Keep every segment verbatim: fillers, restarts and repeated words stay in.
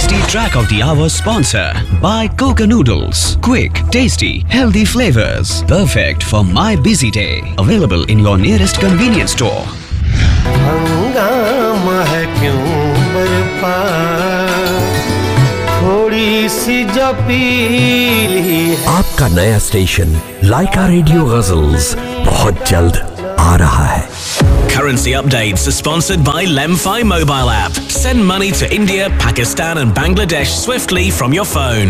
tasty track of the hour sponsor by Coca Noodles. Quick, tasty, healthy flavors. Perfect for my busy day. Available in your nearest convenience store. हंगामा है क्यों बरपा थोड़ी सी जो पीली है आपका नया स्टेशन लाइका रेडियो गजल्स बहुत जल्द आ रहा है. Currency updates are sponsored by Lemfi mobile app. Send money to India, Pakistan and Bangladesh swiftly from your phone.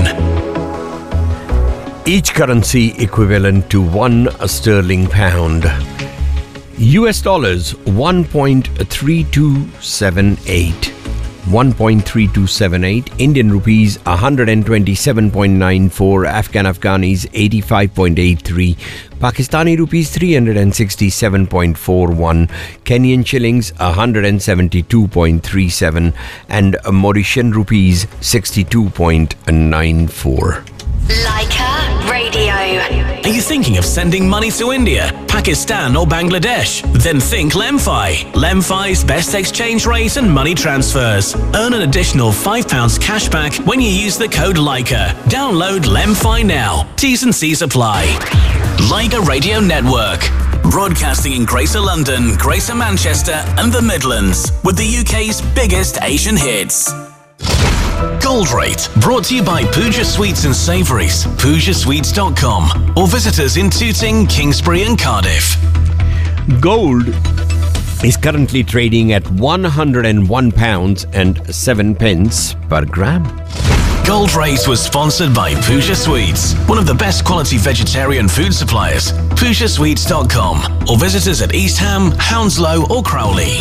Each currency equivalent to one sterling pound. U S dollars one point three two seven eight. one point three two seven eight. Indian rupees one hundred twenty-seven point nine four. Afghan Afghanis eighty-five point eight three. Pakistani rupees three hundred sixty-seven point four one. Kenyan shillings one hundred seventy-two point three seven. And Mauritian rupees sixty-two point nine four. Laika Radio. Are you thinking of sending money to India, Pakistan or Bangladesh? Then think Lemfi. Lemfi's best exchange rate and money transfers. Earn an additional five pounds cash back when you use the code Laika. Download Lemfi now. T's and C's apply. Laika Radio Network. Broadcasting in Greater London, Greater Manchester and the Midlands with the U K's biggest Asian hits. Gold Rate, brought to you by Pooja Sweets and Savouries, pooja sweets dot com, or visit us in Tooting, Kingsbury and Cardiff. Gold is currently trading at one hundred one pounds and seven pence per gram. Gold Rate was sponsored by Pooja Sweets, one of the best quality vegetarian food suppliers, pooja sweets dot com, or visit us at East Ham, Hounslow or Crowley.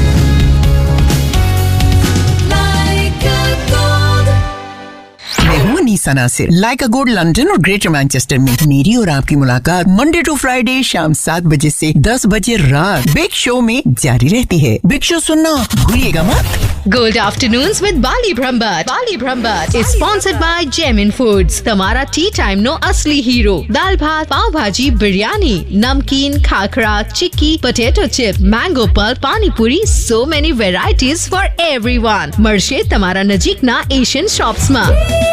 मैं हूँ अनीसा नासिर. लाइका gold London और greater Manchester में मेरी और आपकी मुलाकात Monday to Friday शाम सात बजे से दस बजे रात बिग शो में जारी रहती है. बिग शो सुनना भूलिएगा मत. Gold Afternoons with Bali Brahmbhatt. Bali Brahmbhatt is sponsored by Gemin Foods. Tamara tea time no asli hero. Dal bhat, pav bhaji, biryani, namkeen, khakra, chikki, potato chip, mango pulp, pani puri, so many varieties for everyone. Marshe Tamara nazik na Asian shops ma.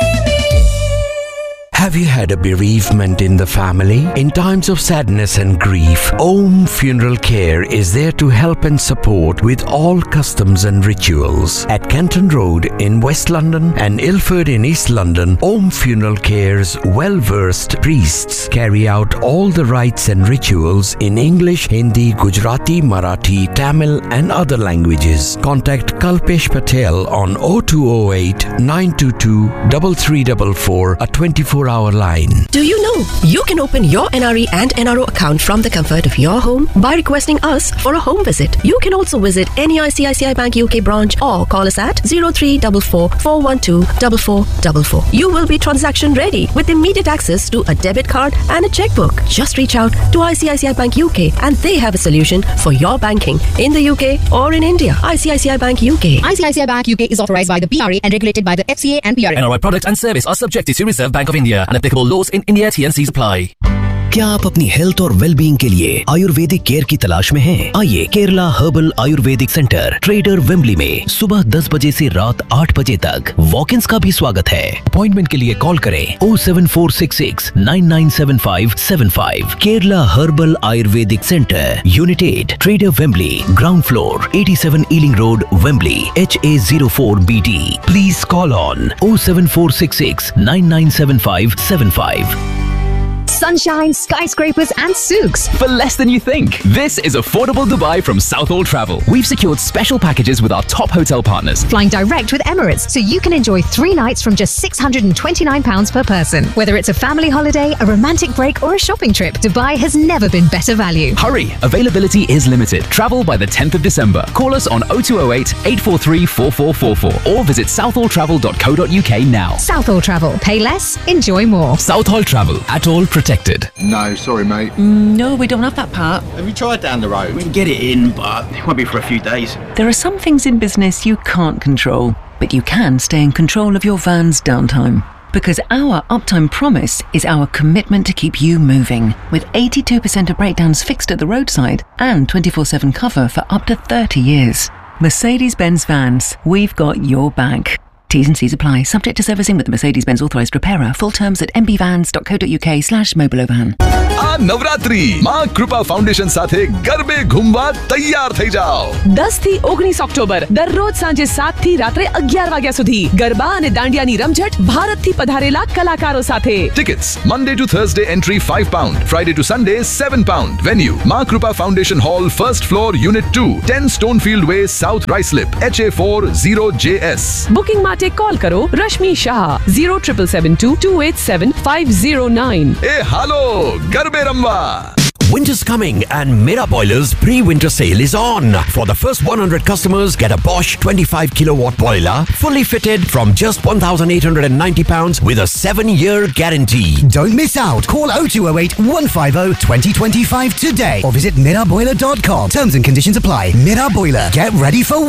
Have you had a bereavement in the family? In times of sadness and grief, Om Funeral Care is there to help and support with all customs and rituals. At Kenton Road in West London and Ilford in East London, Om Funeral Care's well-versed priests carry out all the rites and rituals in English, Hindi, Gujarati, Marathi, Tamil and other languages. Contact Kalpesh Patel on oh two oh eight, nine two two, three three four four, a twenty-four hour line. Do you know you can open your N R E and N R O account from the comfort of your home by requesting us for a home visit? You can also visit any I C I C I Bank U K branch or call us at zero three four four, four one two, four four four four. You will be transaction ready with immediate access to a debit card and a checkbook. Just reach out to I C I C I Bank U K and they have a solution for your banking in the U K or in India. I C I C I Bank U K. I C I C I Bank U K is authorized by the P R A and regulated by the F C A and P R A. N R I product and service are subjected to Reserve Bank of India and applicable laws in India. T and C's apply. क्या आप अपनी health और wellbeing के लिए Ayurvedic care की तलाश में हैं? आइए Kerala herbal Ayurvedic centre trader Wembley में सुबह दस बजे से रात आठ बजे तक वॉक-इन्स का भी स्वागत है. अपॉइंटमेंट के लिए कॉल करें oh seven four six six, nine nine seven five seven five. Kerala herbal Ayurvedic centre, unit eight, trader Wembley, ground floor, eighty-seven ailing road, Wembley, H A zero four B D. Please call on oh seven four six six, nine nine seven five seven five. Sunshine, skyscrapers and souks for less than you think. This is affordable Dubai from Southall Travel. We've secured special packages with our top hotel partners. Flying direct with Emirates, so you can enjoy three nights from just six hundred twenty-nine pounds per person. Whether it's a family holiday, a romantic break or a shopping trip, Dubai has never been better value. Hurry! Availability is limited. Travel by the tenth of December. Call us on oh two oh eight, eight four three, four four four four or visit southall travel dot co dot U K now. Southall Travel. Pay less, enjoy more. Southall Travel. At all protected. No, sorry, mate. Mm, no, we don't have that part. Have you tried down the road? We can get it in, but it won't be for a few days. There are some things in business you can't control, but you can stay in control of your van's downtime. Because our uptime promise is our commitment to keep you moving, with eighty-two percent of breakdowns fixed at the roadside and twenty-four seven cover for up to thirty years. Mercedes-Benz Vans, we've got your back. T's and C's apply. Subject to servicing with the Mercedes-Benz authorized repairer. Full terms at m b vans dot co dot u k slash mobilovan. આ નવરાત્રી માં કૃપા foundation સાથે ગરબે ઘૂમવા તૈયાર થઈ જાઓ. દસ થી ઓગણીસ October દરરોજ સાંજે સાત થી રાત્રે અગિયાર વાગ્યા સુધી ગરબા અને દાંડિયાની રમઝટ ભારતથી પધારેલા કલાકારો સાથે. Tickets Monday to Thursday entry five pound, Friday to Sunday seven pound. Venue Ma Krupa Foundation Hall, first floor, Unit two, ten Stonefield Way, South Ruislip, H A four zero J S. Booking માટે call કરો Rashmi Shah zero seven seven two two eight seven five zero nine. એ હાલો ગરબે રમવા. Winter's coming and Mera Boilers pre-winter sale is on. For the first one hundred customers, get a Bosch twenty-five kilowatt boiler, fully fitted from just one thousand eight hundred ninety pounds with a seven-year guarantee. Don't miss out. Call oh two oh eight, one five oh, two oh two five today or visit mira boiler dot com. Terms and conditions apply. Mira Boiler. Get ready for